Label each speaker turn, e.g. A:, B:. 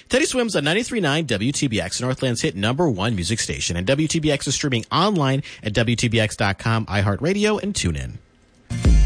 A: Teddy Swims on 93.9 WTBX, Northland's hit #1 music station. And WTBX is streaming online at WTBX.com, iHeartRadio, and TuneIn.